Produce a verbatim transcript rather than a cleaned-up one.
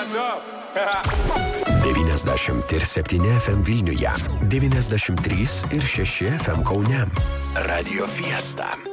devyniasdešimt septyni F M Vilniuje, devyniasdešimt trys ir šeši F M Kaune. Radio Fiesta.